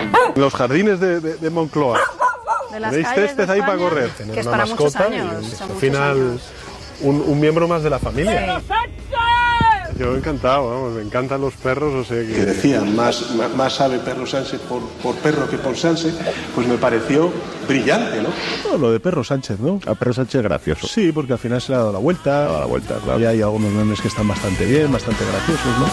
Los jardines de Moncloa. Tenéis césped ahí para correr. Tener que es una para mascota muchos años. y al final un miembro más de la familia. Sí. Yo encantado, vamos, me encantan los perros, o sea que decían más sabe Pedro Sánchez por perro que por Sánchez, pues me pareció brillante, ¿no? No, lo de Perro Sánchez, ¿no? A Perro Sánchez gracioso. Sí, porque al final se le ha dado la vuelta. A la vuelta, claro. Y hay algunos memes que están bastante bien, bastante graciosos, ¿no?